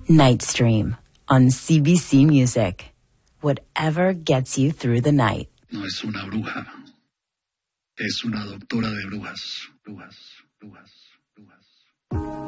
Nightstream on CBC Music. Whatever gets you through the night. No es una bruja, es una doctora de brujas.